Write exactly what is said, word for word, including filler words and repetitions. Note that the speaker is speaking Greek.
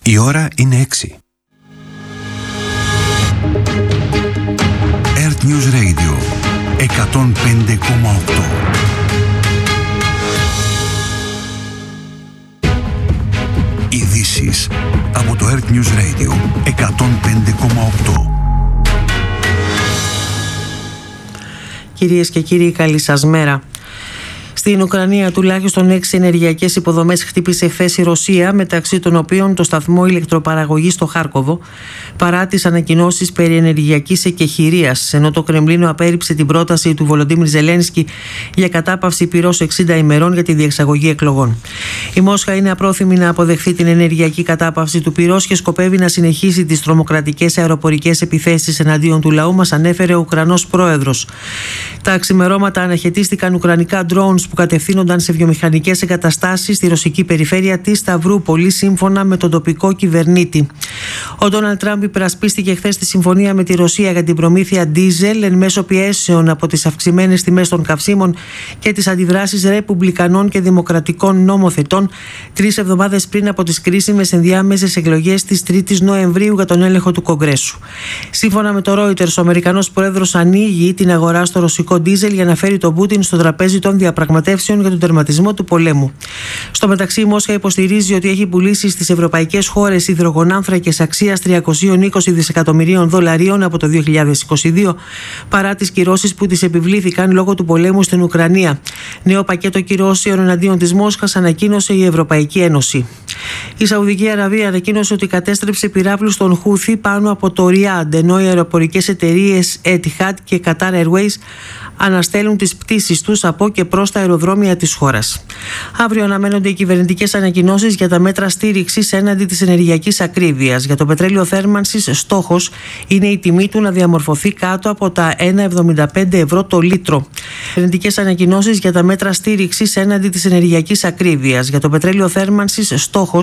Η ώρα είναι έξι. Earth News Radio εκατόν πέντε κόμμα οκτώ. Ειδήσεις από το Earth News Radio εκατόν πέντε κόμμα οκτώ. Κυρίες και κύριοι, καλή σας μέρα. Στην Ουκρανία τουλάχιστον έξι ενεργειακές υποδομές χτύπησε χθες η Ρωσία, μεταξύ των οποίων το σταθμό ηλεκτροπαραγωγής στο Χάρκοβο, παρά τις ανακοινώσεις περί ενεργειακής εκεχηρίας, ενώ το Κρεμλίνο απέρριψε την πρόταση του Βολοντίμιρ Ζελένσκι για κατάπαυση πυρός εξήντα ημερών για τη διεξαγωγή εκλογών. Η Μόσχα είναι απρόθυμη να αποδεχθεί την ενεργειακή κατάπαυση του πυρός και σκοπεύει να συνεχίσει τις τρομοκρατικές αεροπορικές επιθέσεις εναντίον του λαού, μας ανέφερε ο Ουκρανός πρόεδρος. Τα ξημερώματα αναχαιτίστηκαν ουκρανικά drones που κατευθύνονταν σε βιομηχανικές εγκαταστάσεις στη ρωσική περιφέρεια της Σταυρούπολη, σύμφωνα με τον τοπικό κυβερνήτη. Ο Ντόναλντ Τραμπ υπερασπίστηκε χθες τη συμφωνία με τη Ρωσία για την προμήθεια ντίζελ εν μέσω πιέσεων από τις αυξημένες τιμές των καυσίμων και τις αντιδράσεις ρεπουμπλικανών και δημοκρατικών νομοθετών, τρεις εβδομάδες πριν από τις κρίσιμες ενδιάμεσες εκλογές της τρίτης Νοεμβρίου για τον έλεγχο του Κογκρέσου. Σύμφωνα με το Reuters, ο Αμερικανός πρόεδρος ανοίγει την αγορά στο ρωσικό ντίζελ για να φέρει τον Πούτιν στο τραπέζι των διαπραγματεύσεων για τον τερματισμό του πολέμου. Στο μεταξύ, η Μόσχα υποστηρίζει ότι έχει πουλήσει στις ευρωπαϊκές χώρες υδρογονάνθρακες αξίας τριακόσια είκοσι δισεκατομμυρίων δολαρίων από το δύο χιλιάδες είκοσι δύο, παρά τις κυρώσεις που τις επιβλήθηκαν λόγω του πολέμου στην Ουκρανία. Νέο πακέτο κυρώσεων εναντίον της Μόσχας ανακοίνωσε η Ευρωπαϊκή Ένωση. Η Σαουδική Αραβία ανακοίνωσε ότι κατέστρεψε πυράβλους των Χούθι πάνω από το Ριάντ, ενώ οι αεροπορικές εταιρείες Etihad και Qatar Airways αναστέλουν τις πτήσεις τους από και προς τα αεροδρόμια της χώρας. Αύριο αναμένονται οι κυβερνητικές ανακοινώσεις για τα μέτρα στήριξης έναντι της ενεργειακής ακρίβειας. Για το πετρέλαιο θέρμανσης, στόχος είναι η τιμή του να διαμορφωθεί κάτω από τα ένα κόμμα εβδομήντα πέντε ευρώ το λίτρο. Κυβερνητικές ανακοινώσεις για τα μέτρα στήριξης έναντι της ενεργειακής ακρίβειας. Για το πετρέλαιο θέρμανσης, στόχος